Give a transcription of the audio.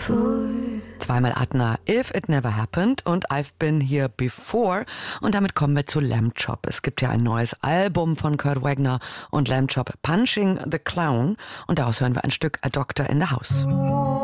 Zweimal Adna, If It Never Happened und I've Been Here Before. Und damit kommen wir zu Lamb Chop. Es gibt ja ein neues Album von Kurt Wagner und Lamb Chop, Punching the Clown. Und daraus hören wir ein Stück A Doctor in the House.